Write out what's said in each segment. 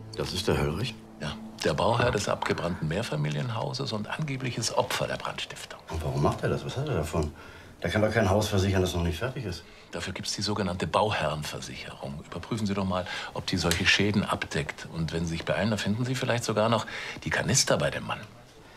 Das ist der Höllrich? Ja, der Bauherr des abgebrannten Mehrfamilienhauses und angebliches Opfer der Brandstiftung. Und warum macht er das? Was hat er davon? Der kann doch kein Haus versichern, das noch nicht fertig ist. Dafür gibt es die sogenannte Bauherrenversicherung. Überprüfen Sie doch mal, ob die solche Schäden abdeckt. Und wenn Sie sich beeilen, dann finden Sie vielleicht sogar noch die Kanister bei dem Mann.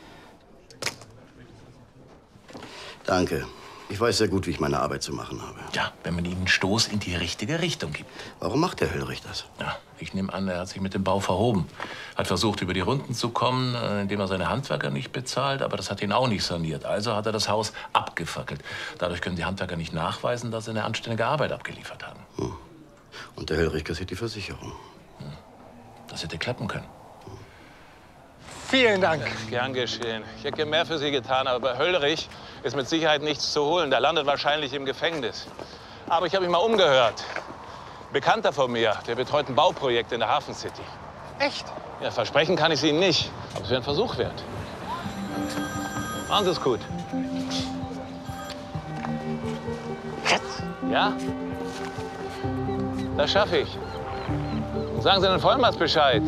Danke. Ich weiß sehr gut, wie ich meine Arbeit zu machen habe. Ja, wenn man Ihnen einen Stoß in die richtige Richtung gibt. Warum macht der Höllrich das? Ja, ich nehme an, er hat sich mit dem Bau verhoben. Hat versucht, über die Runden zu kommen, indem er seine Handwerker nicht bezahlt. Aber das hat ihn auch nicht saniert. Also hat er das Haus abgefackelt. Dadurch können die Handwerker nicht nachweisen, dass sie eine anständige Arbeit abgeliefert haben. Hm. Und der Höllrich kassiert die Versicherung. Das hätte klappen können. Vielen Dank. Gern geschehen. Ich hätte mehr für Sie getan, aber bei Höllrich ist mit Sicherheit nichts zu holen. Der landet wahrscheinlich im Gefängnis. Aber ich habe mich mal umgehört. Ein Bekannter von mir, der betreut ein Bauprojekt in der Hafen City. Echt? Ja, versprechen kann ich es Ihnen nicht, aber es wäre ein Versuch wert. Machen Sie es gut. Ja? Das schaffe ich. Und sagen Sie den Vollmaß Bescheid.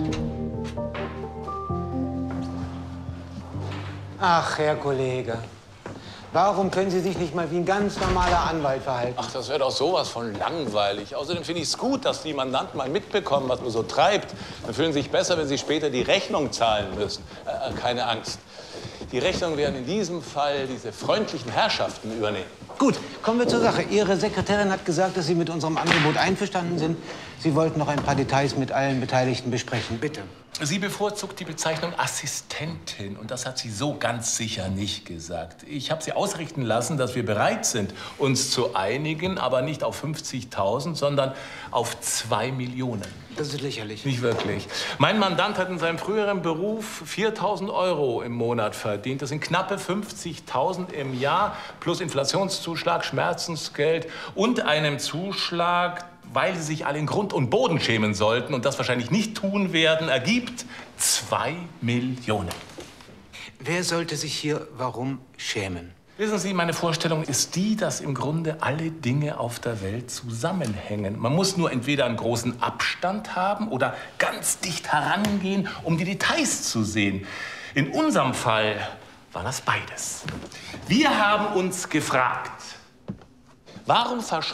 Ach, Herr Kollege, warum können Sie sich nicht mal wie ein ganz normaler Anwalt verhalten? Ach, das wäre doch sowas von langweilig. Außerdem finde ich es gut, dass die Mandanten mal mitbekommen, was man so treibt. Dann fühlen sie sich besser, wenn sie später die Rechnung zahlen müssen. Keine Angst. Die Rechnung werden in diesem Fall diese freundlichen Herrschaften übernehmen. Gut, kommen wir zur Sache. Ihre Sekretärin hat gesagt, dass Sie mit unserem Angebot einverstanden sind. Sie wollten noch ein paar Details mit allen Beteiligten besprechen. Bitte. Sie bevorzugt die Bezeichnung Assistentin. Und das hat sie so ganz sicher nicht gesagt. Ich habe sie ausrichten lassen, dass wir bereit sind, uns zu einigen, aber nicht auf 50.000, sondern auf 2 Millionen. Das ist lächerlich. Nicht wirklich. Mein Mandant hat in seinem früheren Beruf 4.000 € im Monat verdient. Das sind knappe 50.000 im Jahr plus Inflationszuschlag, Schmerzensgeld und einem Zuschlag, weil sie sich alle in Grund und Boden schämen sollten und das wahrscheinlich nicht tun werden, ergibt 2 Millionen. Wer sollte sich hier warum schämen? Wissen Sie, meine Vorstellung ist die, dass im Grunde alle Dinge auf der Welt zusammenhängen. Man muss nur entweder einen großen Abstand haben oder ganz dicht herangehen, um die Details zu sehen. In unserem Fall war das beides. Wir haben uns gefragt, warum verschwindet